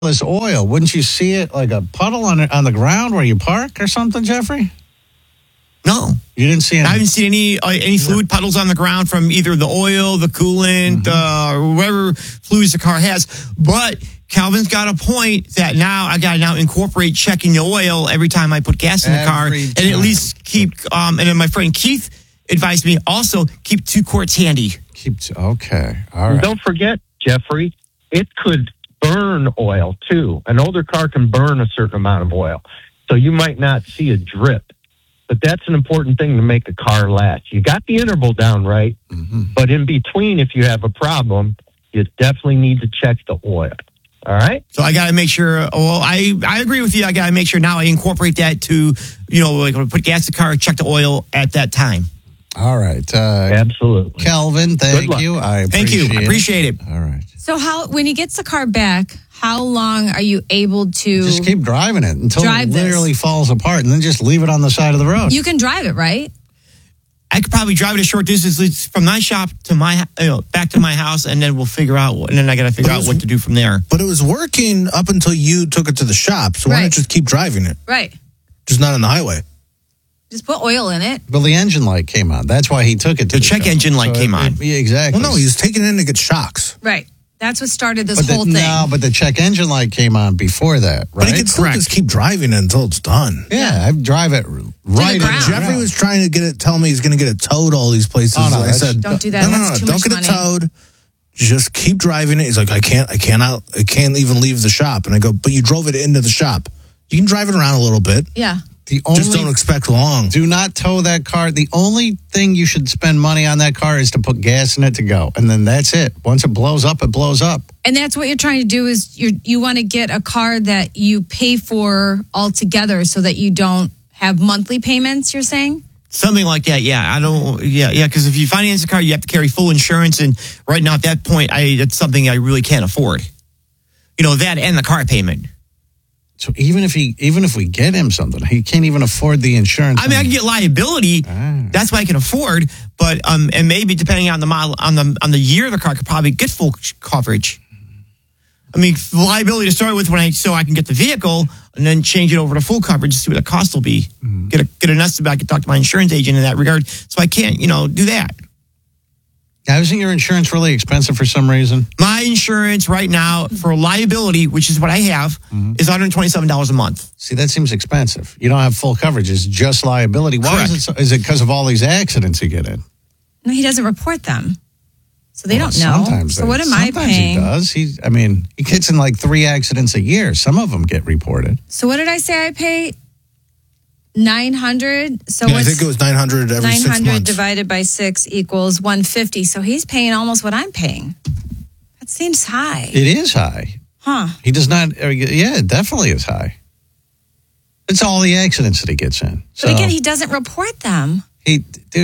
this oil? Wouldn't you see it like a puddle on the ground where you park or something, Jeffrey? No. You didn't see any? I haven't seen any fluid puddles on the ground from either the oil, the coolant, or whatever fluids the car has. But Calvin's got a point that now I got to now incorporate checking the oil every time I put gas in the car. And at least keep, and then my friend Keith advised me also keep 2 quarts handy. Okay. All right. Don't forget, Jeffrey, it could burn oil too. An older car can burn a certain amount of oil. So you might not see a drip. But that's an important thing to make a car last. You got the interval down right, but in between, if you have a problem, you definitely need to check the oil. All right? So I got to make sure, I agree with you. I got to make sure now I incorporate that to, like when I put gas in the car, check the oil at that time. All right. Absolutely. Calvin, thank you. I appreciate it. All right. So when he gets the car back, how long are you able to just keep driving it until it literally falls apart and then just leave it on the side of the road? You can drive it, right? I could probably drive it a short distance from my shop to my, back to my house, and then we'll figure out, and then I got to figure out what to do from there. But it was working up until you took it to the shop, so why not just keep driving it? Right. Just not on the highway. Just put oil in it. Well, the engine light came on. That's why he took it to the check engine light came on. Yeah, exactly. Well, no, he was taking it in to get shocks. Right. That's what started this whole thing. No, but the check engine light came on before that, right? But he can still just keep driving it until it's done. Yeah, I drive it right. Jeffrey was trying to tell me he's going to get it towed all these places. Oh, no, I said, don't do that. No, don't get it towed. Just keep driving it. He's like, I can't even leave the shop. And I go, but you drove it into the shop. You can drive it around a little bit. Yeah. Just don't expect long. Do not tow that car. The only thing you should spend money on that car is to put gas in it to go. And then that's it. Once it blows up, it blows up. And that's what you're trying to do is you want to get a car that you pay for altogether so that you don't have monthly payments, you're saying? Something like that, yeah. Because if you finance a car, you have to carry full insurance. And right now at that point, that's something I really can't afford. That and the car payment. So even if we get him something, he can't even afford the insurance. I mean, I can get liability. That's what I can afford. But and maybe depending on the model, on the year of the car, I could probably get full coverage. I mean, liability to start with so I can get the vehicle and then change it over to full coverage to see what the cost will be. Get an estimate. I can talk to my insurance agent in that regard. So I can't, do that. Now, isn't your insurance really expensive for some reason? My insurance right now for liability, which is what I have, is $127 a month. See, that seems expensive. You don't have full coverage. It's just liability. Why is it because of all these accidents you get in? No, he doesn't report them. So they don't know. So what am I paying? Sometimes he does. He gets in like 3 accidents a year. Some of them get reported. So what did I say I pay? 900. So I think it was 900 every 6 months. 900 divided by 6 equals 150. So he's paying almost what I'm paying. That seems high. It is high. Huh. He does not. Yeah, it definitely is high. It's all the accidents that he gets in. So but again, he doesn't report them. He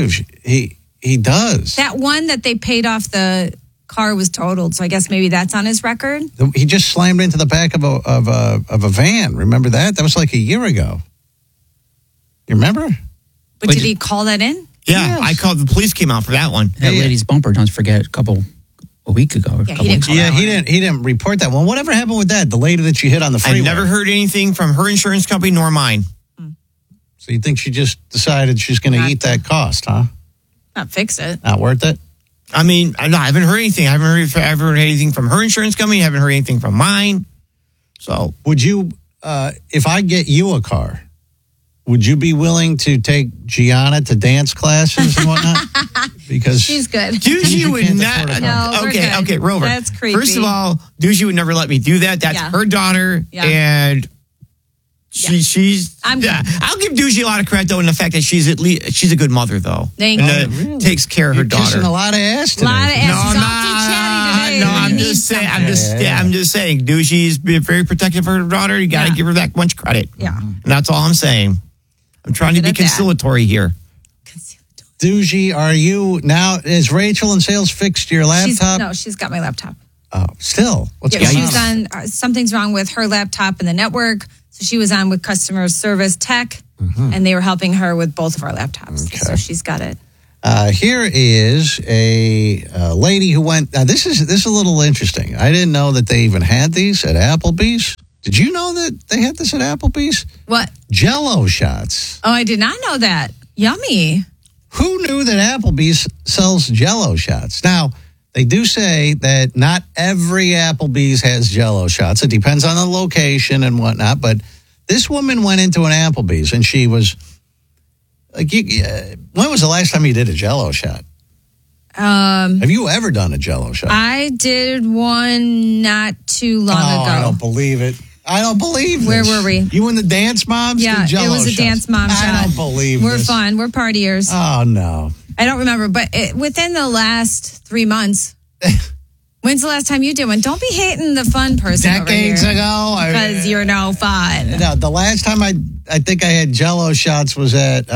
does. That one that they paid off the car was totaled. So I guess maybe that's on his record. He just slammed into the back of a van. Remember that? That was like a year ago. You remember? But did he call that in? Yeah, yes. I called. The police came out for that one. That lady's bumper, don't forget, a week ago. He didn't report that one. Whatever happened with that? The lady that she hit on the freeway? I never heard anything from her insurance company nor mine. So you think she just decided she's going to eat that cost, huh? Not fix it. Not worth it? I mean, I haven't heard anything. I haven't heard anything from her insurance company. I haven't heard anything from mine. So would you, if I get you a car, would you be willing to take Gianna to dance classes and whatnot? Because she's good. Duji would not. No, okay, Rover. That's creepy. First of all, Duji would never let me do that. That's her daughter, and she's. I'll give Duji a lot of credit though in the fact that she's a good mother though. Thank you. Really? Takes care of her daughter. Kissing a lot of ass today. No, I'm just saying. Duji's very protective of her daughter. You got to give her that much credit. Yeah, and that's all I'm saying. I'm trying to be conciliatory here. Duji, are you now? Is Rachel in sales fixed your laptop? She's got my laptop. Oh, still? What's going on? She's on. Something's wrong with her laptop and the network. So she was on with customer service tech, and they were helping her with both of our laptops. Okay. So she's got it. Here is a lady who went. Now this is a little interesting. I didn't know that they even had these at Applebee's. Did you know that they had this at Applebee's? What? Jell-O shots. Oh, I did not know that. Yummy. Who knew that Applebee's sells Jell-O shots? Now, they do say that not every Applebee's has Jell-O shots. It depends on the location and whatnot. But this woman went into an Applebee's and she was like, when was the last time you did a Jell-O shot? Have you ever done a Jell-O shot? I did one not too long ago. I don't believe it. I don't believe this. Where were we? You and the dance moms Yeah, did Jell-O it was a shots. dance mom shot. I don't believe We're this. fun. We're partiers. Oh, no. I don't remember, but within the last 3 months. When's the last time you did one? Don't be hating the fun person Decades over here. ago. Because you're no fun. No, the last time I think I had Jell-O shots was at,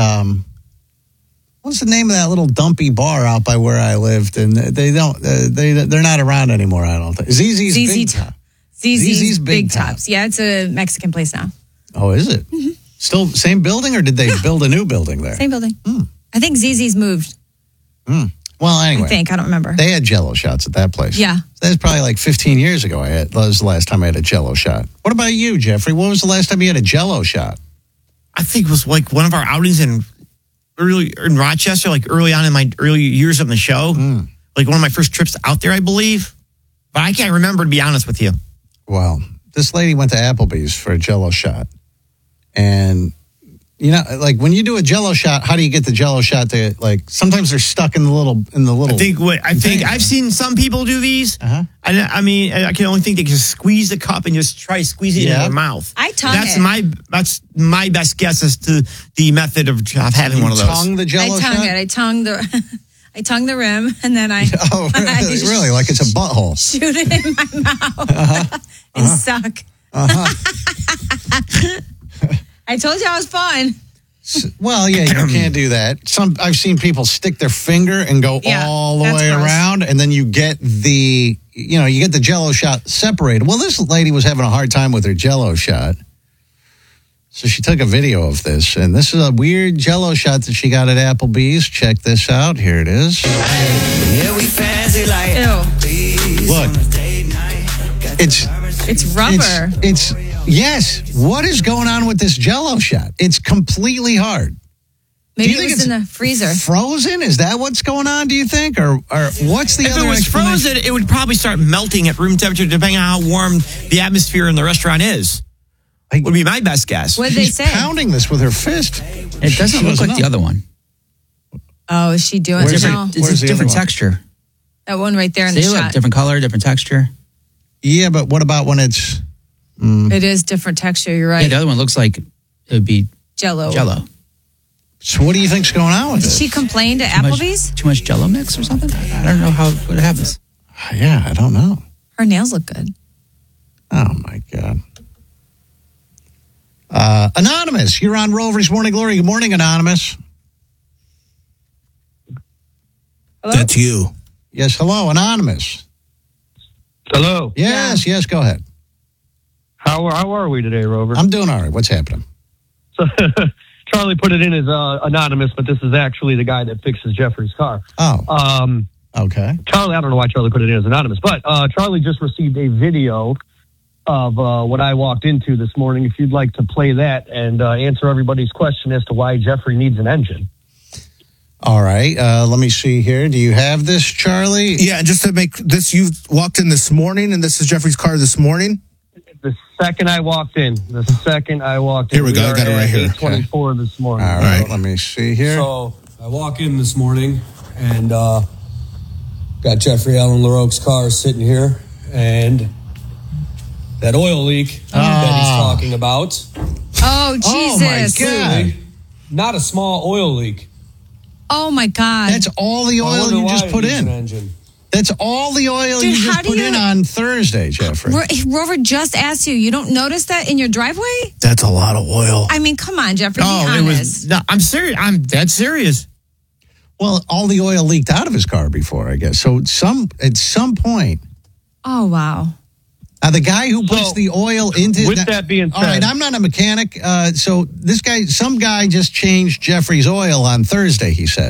what's the name of that little dumpy bar out by where I lived? And they're not around anymore, I don't think. ZZ's Big Top. ZZ's Big Tops. Yeah, it's a Mexican place now. Oh, is it? Mm-hmm. Still same building, or did they build a new building there? Same building. I think ZZ's moved. Well, anyway. I don't remember. They had Jell-O shots at that place. Yeah. That was probably like 15 years ago. That was the last time I had a Jell-O shot. What about you, Jeffrey? When was the last time you had a Jell-O shot? I think it was like one of our outings in Rochester, like early on in my early years of the show. Like one of my first trips out there, I believe. But I can't remember, to be honest with you. Well, this lady went to Applebee's for a Jell-O shot. And, you know, like when you do a Jell-O shot, how do you get the Jell-O shot to, like, sometimes they're stuck in the little. I think I've seen some people do these. Uh-huh. I mean, I can only think they can squeeze the cup and just try squeezing it in their mouth. I tongue that's it. That's my best guess as to the method of having one of those. Tongue the Jell-O shot? I tongue the I tongue the rim and then I Oh, really? Like it's a butthole. shoot it in my mouth and suck. I told you I was fun. Well, yeah, you can't do that. I've seen people stick their finger and go all the that's way gross. around, and then you get the Jell-O shot separated. Well, this lady was having a hard time with her Jell-O shot, so she took a video of this, and this is a weird Jell-O shot that she got at Applebee's. Check this out. Here it is. Yeah, we fancy like Ew. Look, It's rubber. It's yes. What is going on with this Jell-O shot? It's completely hard. Maybe Do you it think was in it's the freezer. Frozen? Is that what's going on, do you think? Or what's the If other it was explanation? frozen, it would probably start melting at room temperature, depending on how warm the atmosphere in the restaurant is. Would be my best guess. What did they She's say? pounding this with her fist. It doesn't look like the other one. Oh, is she doing Where's it it? now? It's Where's a the other different one? texture. That one right there in the See, look, shot. different color, different texture. Yeah, but what about when it's... It is different texture. You're Yeah, right. the other one looks like it would be Jello. Jello. So what do you think's going on with Did this? she complain to Too much- Applebee's? Too much Jello mix or something? I don't know what happens. Yeah, I don't know. Her nails look good. Oh, my God. Anonymous, you're on Rover's Morning Glory. Good morning, Anonymous. Hello? That's you. Yes, hello, Anonymous. Hello. Yes, go ahead. How are we today, Rover? I'm doing all right. What's happening? So, Charlie put it in as anonymous, but this is actually the guy that fixes Jeffrey's car. Oh, okay. Charlie, I don't know why Charlie put it in as anonymous, but Charlie just received a video of what I walked into this morning. If you'd like to play that and answer everybody's question as to why Jeffrey needs an engine. All right. Let me see here. Do you have this, Charlie? Yeah, and just to make this, you walked in this morning, and this is Jeffrey's car this morning? The second I walked in. Here we go. I got it right here. 8:24 this morning. All right. Let me see here. So I walk in this morning and got Jeffrey Allen LaRoque's car sitting here, and that oil leak that he's talking about. Oh, Jesus. my God. Clearly, not a small oil leak. Oh, my God. That's all the I oil wonder you why just it put needs an in. engine. That's all the oil Dude, you how just do put in you- on Thursday, Jeffrey. Rover just asked you. You don't notice that in your driveway? That's a lot of oil. I mean, come on, Jeffrey. Be Oh, it honest. was. No, I'm serious. I'm dead serious. Well, all the oil leaked out of his car before, I guess. So at some point, Oh, wow. the guy who puts So, the oil into... with that being all right, said- I'm not a mechanic. So some guy just changed Jeffrey's oil on Thursday, he said.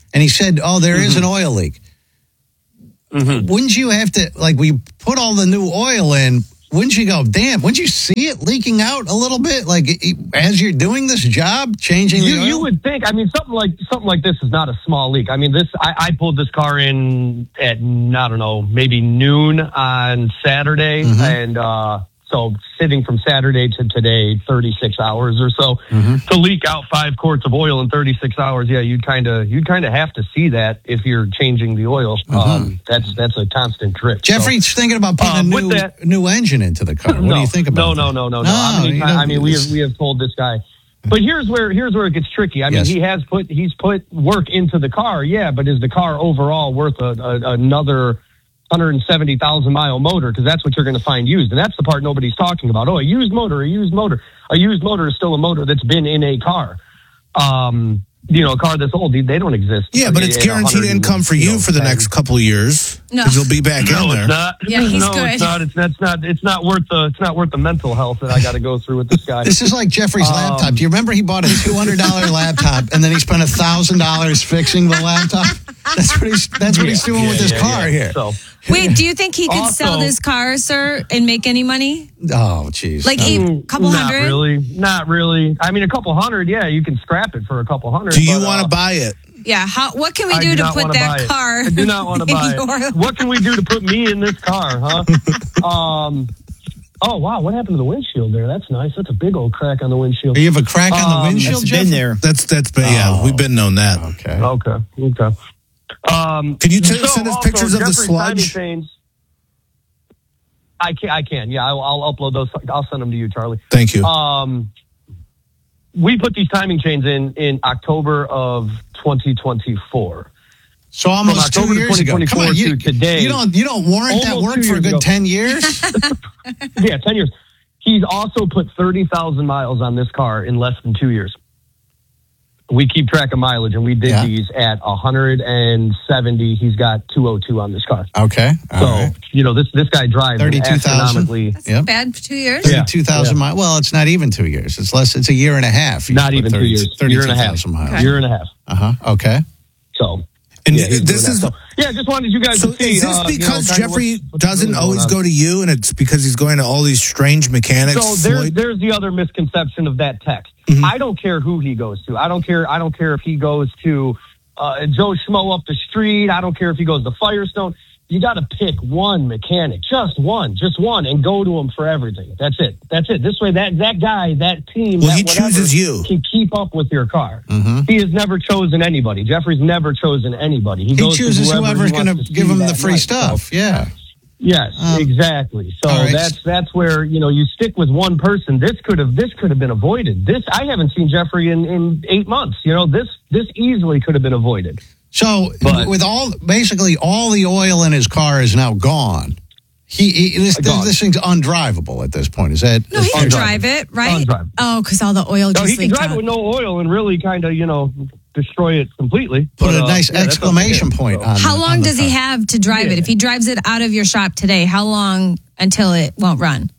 and he said, "Oh, there is an oil leak." Wouldn't you have to, like, we put all the new oil in? Wouldn't you go, damn? Wouldn't you see it leaking out a little bit, like as you're doing this job, changing the oil? You would think. I mean, something like this is not a small leak. I mean, this. I pulled this car in at, I don't know, maybe noon on Saturday, and so sitting from Saturday to today, 36 hours or so, to leak out 5 quarts of oil in 36 hours. Yeah, you'd kind of have to see that if you're changing the oil. That's a constant drip. Jeffrey's thinking about putting a new engine into the car. What do you think about that? No. I mean, we have told this guy. But here's where it gets tricky. I mean, he's put work into the car, yeah, but is the car overall worth another 170,000 mile motor? Because that's what you're going to find used, and that's the part nobody's talking about. Oh, a used motor. A used motor is still a motor that's been in a car. A car that's old, they don't exist. Yeah, but it's guaranteed income for you for the next couple of years. No, because you'll be back in there. It's not. Yeah, he's good. It's not worth the mental health that I got to go through with this guy. This is like Jeffrey's laptop. Do you remember he bought a $200 laptop and then he spent $1,000 fixing the laptop? That's what he's doing with his car here. So. Wait, do you think he could sell this car, sir, and make any money? Oh, jeez. Like a couple hundred? Not really. I mean, a couple hundred, yeah, you can scrap it for a couple hundred. Do you want to buy it? Yeah. What can we do to put that car? I do not want to buy it. What can we do to put me in this car, huh? Oh, wow. What happened to the windshield there? That's nice. That's a big old crack on the windshield. You have a crack on the windshield, That's Jeff? been there. That's been, yeah, we've been known that. Okay. Can you send us pictures of the sludge? I can. Yeah, I'll upload those. I'll send them to you, Charlie. Thank you. We put these timing chains in October of 2024. So almost 2 years ago. Come on, to today. You don't warrant that work for a good 10 years? Yeah, 10 years. He's also put 30,000 miles on this car in less than 2 years. We keep track of mileage, and we did these at 170. He's got 202 on this car. Okay. This guy drives 32,000. That's not bad for 2 years. 32,000 miles. Well, it's not even 2 years. It's less. It's a year and a half. Not even 2 years. 32,000 miles. Okay. Year and a half. Okay. So. And just wanted you guys to see. Is this because Jeffrey doesn't always go to you, and it's because he's going to all these strange mechanics? So there's the other misconception of that text. I don't care who he goes to. I don't care if he goes to Joe Schmo up the street. I don't care if he goes to Firestone. You got to pick one mechanic, just one, and go to him for everything. That's it. This way, that guy, that team, he chooses you. Can keep up with your car. He has never chosen anybody. Jeffrey's never chosen anybody. He chooses whoever's going to give him the free stuff. Yeah. Yes, exactly. So that's where you stick with one person. This could have been avoided. I haven't seen Jeffrey in 8 months. This easily could have been avoided. So with basically all the oil in his car is now gone. This thing's undrivable at this point. Is that? No, he can drive it, right? Undrivable. Oh, because all the oil just he can drive it with no oil and really kind of destroy it completely. Put a nice exclamation point on. How long does he car. have to drive it? If he drives it out of your shop today, how long until it won't run?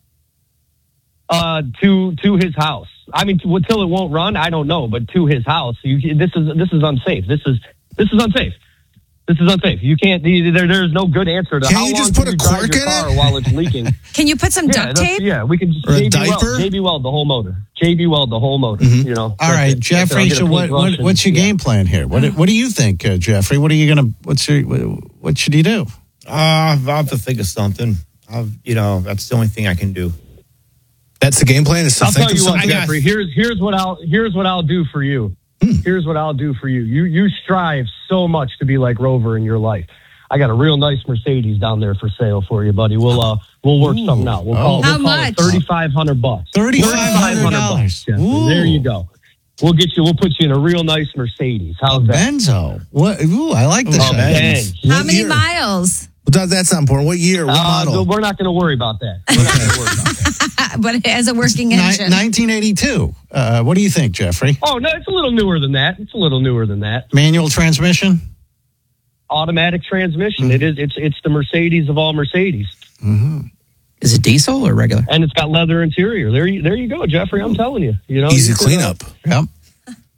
To his house. I mean, until it won't run, I don't know, but to his house. This is unsafe. This is unsafe. This is unsafe. You can't. There's no good answer to Can't how you long just put can a you drive cork your in car it? while it's leaking. Can you put some duct tape? Yeah, we can just Or a JB diaper? weld the whole motor. JB weld the whole motor. All right, Jeffrey. So what's your game plan here? What do you think, Jeffrey? What should he do? I'll have to think of something. That's the only thing I can do. That's the game plan. Is to I'll think tell of you what, something. Jeffrey. Here's what I'll do for you. Here's what I'll do for you. You strive so much to be like Rover in your life. I got a real nice Mercedes down there for sale for you, buddy. We'll work something out. We'll call much? it $3,500. $3,500. There you go. We'll put you in a real nice Mercedes. How's that? Benzo. What? Ooh, I like this. Benz. How many miles? That's not important. What year? What model? We're not going to worry about that. We're not going to worry about that. But it has a working engine. 1982. What do you think, Jeffrey? Oh, no, it's a little newer than that. Manual transmission? Automatic transmission. It is. It's the Mercedes of all Mercedes. Is it diesel or regular? And it's got leather interior. There you go, Jeffrey. I'm telling you. Easy cleanup. Yep.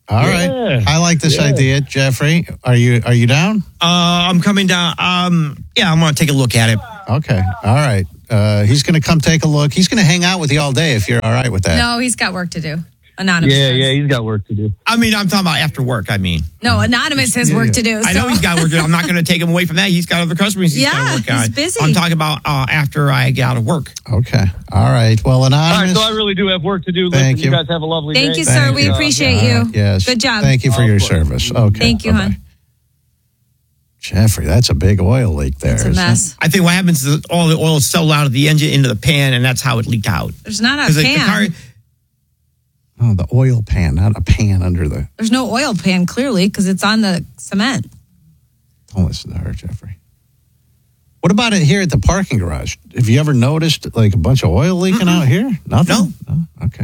All right. I like this idea, Jeffrey. Are you down? I'm coming down. Yeah, I'm going to take a look at it. Okay. All right. He's going to come take a look. He's going to hang out with you all day if you're all right with that. No, he's got work to do. Anonymous. Yeah, he's got work to do. I mean, I'm talking about after work, No, Anonymous has work to do. I know he's got work to do. I'm not going to take him away from that. He's got other customers he's got to work on. He's busy. I'm talking about after I get out of work. Okay. All right. Well, Anonymous. All right, so I really do have work to do. Thank Listen, you. you guys have a lovely day. Thank you, sir. We appreciate you. Yes. Good job. Thank you for your service. Okay. Thank you, hon. Jeffrey, that's a big oil leak there. It's a isn't mess. I think what happens is all the oil settled out of the engine into the pan, and that's how it leaked out. There's not a 'Cause pan. the car, Oh, the oil pan, not a pan under the... There's no oil pan, clearly, because it's on the cement. Don't listen to her, Jeffrey. What about it here at the parking garage? Have you ever noticed like a bunch of oil leaking out here? Nothing? No. Okay.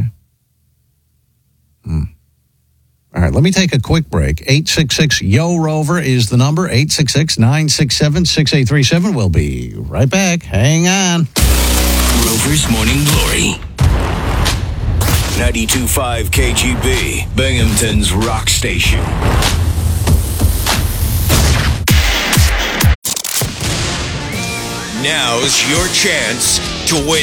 All right, let me take a quick break. 866-YO-ROVER is the number. 866-967-6837. We'll be right back. Hang on. Rover's Morning Glory. 92.5 KGB, Binghamton's rock station. Now's your chance to win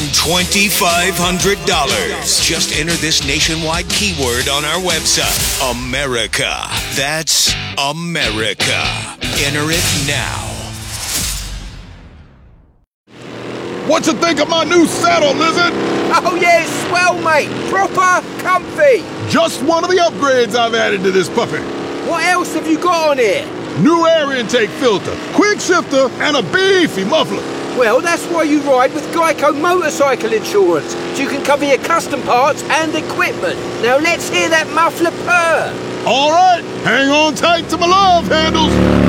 $2,500. Just enter this nationwide keyword on our website, America. That's America. Enter it now. What you think of my new saddle, Lizard? Oh, yeah, it's swell, mate. Proper comfy. Just one of the upgrades I've added to this puppy. What else have you got on here? New air intake filter, quick shifter, and a beefy muffler. Well, that's why you ride with Geico Motorcycle Insurance, so you can cover your custom parts and equipment. Now let's hear that muffler purr. All right, hang on tight to my love handles.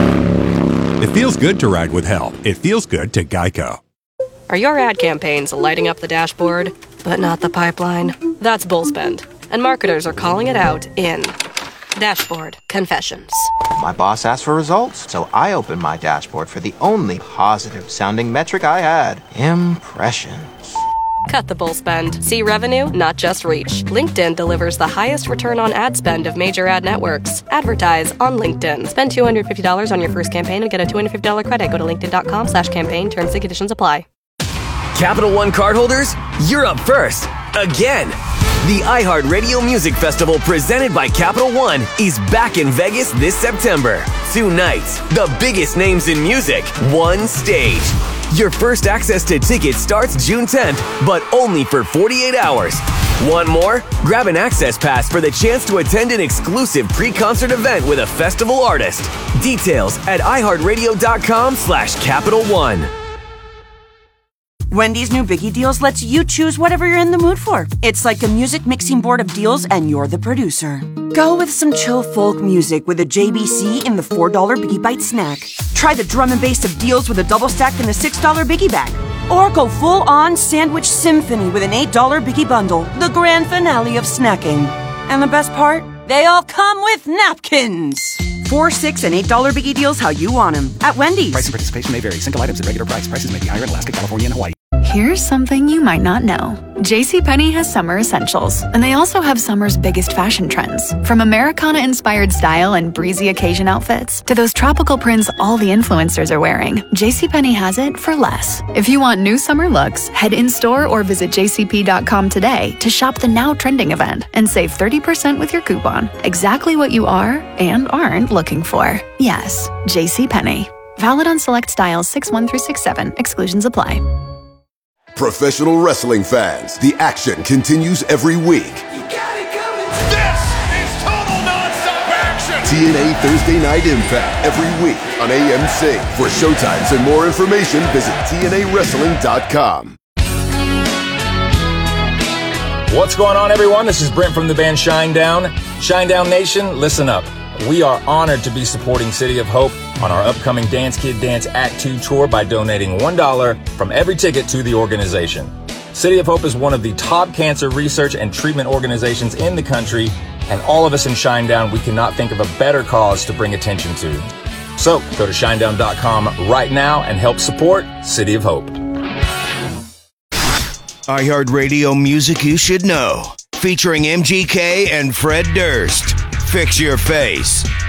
It feels good to ride with help. It feels good to Geico. Are your ad campaigns lighting up the dashboard, but not the pipeline? That's Bullspend, and marketers are calling it out in Dashboard Confessions. My boss asked for results, so I opened my dashboard for the only positive-sounding metric I had, impressions. Cut the bull spend. See revenue, not just reach. LinkedIn delivers the highest return on ad spend of major ad networks. Advertise on LinkedIn. Spend $250 on your first campaign and get a $250 credit. Go to linkedin.com/campaign. Terms and conditions apply. Capital One cardholders, you're up first. Again. The iHeartRadio Music Festival presented by Capital One is back in Vegas this September. 2 nights, the biggest names in music, one stage. Your first access to tickets starts June 10th, but only for 48 hours. Want more? Grab an access pass for the chance to attend an exclusive pre-concert event with a festival artist. Details at iHeartRadio.com/Capital One. Wendy's new Biggie Deals lets you choose whatever you're in the mood for. It's like a music mixing board of deals, and you're the producer. Go with some chill folk music with a JBC in the $4 Biggie Bite snack. Try the drum and bass of deals with a double stack in the $6 Biggie Bag. Or go full-on sandwich symphony with an $8 Biggie Bundle, the grand finale of snacking. And the best part? They all come with napkins. $4, $6, and $8 Biggie Deals how you want them at Wendy's. Price and participation may vary. Single items at regular price. Prices may be higher in Alaska, California, and Hawaii. Here's something you might not know. JCPenney has summer essentials, and they also have summer's biggest fashion trends. From Americana-inspired style and breezy occasion outfits to those tropical prints all the influencers are wearing, JCPenney has it for less. If you want new summer looks, head in-store or visit jcp.com today to shop the now trending event and save 30% with your coupon. Exactly what you are and aren't looking for. Yes, JCPenney. Valid on select styles 6-1 through 6-7. Exclusions apply. Professional wrestling fans, the action continues every week. This is total nonstop action. TNA Thursday Night Impact every week on AMC. For showtimes and more information, visit TNAWrestling.com. What's going on, everyone? This is Brent from the band Shinedown. Shinedown Nation, listen up. We are honored to be supporting City of Hope on our upcoming Dance Kid Dance Act 2 tour by donating $1 from every ticket to the organization. City of Hope is one of the top cancer research and treatment organizations in the country, and all of us in Shinedown, we cannot think of a better cause to bring attention to. So go to shinedown.com right now and help support City of Hope. iHeartRadio Music You Should Know, featuring MGK and Fred Durst. fix your face.